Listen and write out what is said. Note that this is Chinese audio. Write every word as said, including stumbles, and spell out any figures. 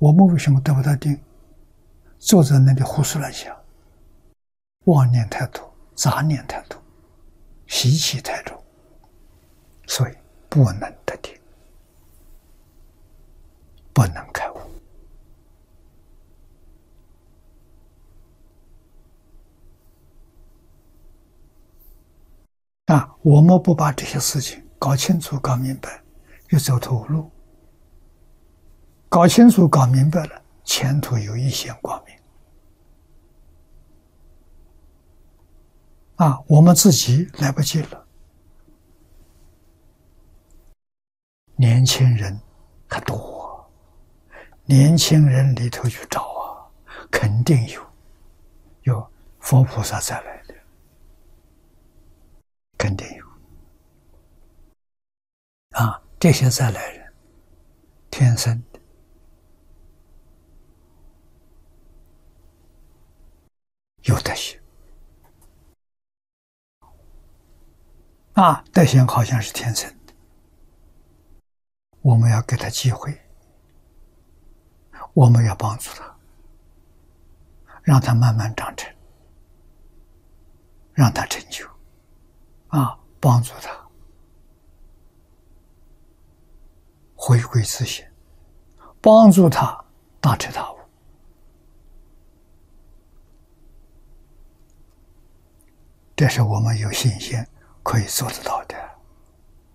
我们为什么得不到定？坐在那里胡思乱想，妄念太多，杂念太多，习气太重，所以不能得定，不能开悟。啊，我们不把这些事情搞清楚、搞明白，就走投无路。搞清楚、搞明白了，前途有一线光明。啊，我们自己来不及了，年轻人还多，年轻人里头去找啊，肯定有，有佛菩萨再来的，肯定有。啊，这些再来人，天生的，有德行。啊，德行好像是天生的，我们要给他机会，我们要帮助他，让他慢慢长成，让他成就，啊，帮助他回归自性，帮助他大彻大悟。这是我们有信心可以做得到的。